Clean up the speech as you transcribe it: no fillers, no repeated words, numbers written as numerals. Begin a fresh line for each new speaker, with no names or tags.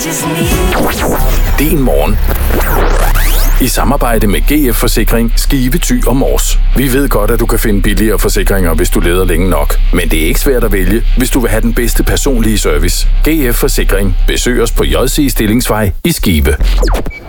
Din morgen. I samarbejde med GF Forsikring, Skive, Thy og Mors. Vi ved godt, at du kan finde billigere forsikringer, hvis du leder længe nok. Men det er ikke svært at vælge, hvis du vil have den bedste personlige service. GF Forsikring. Besøg os på JC Stillingsvej i Skive.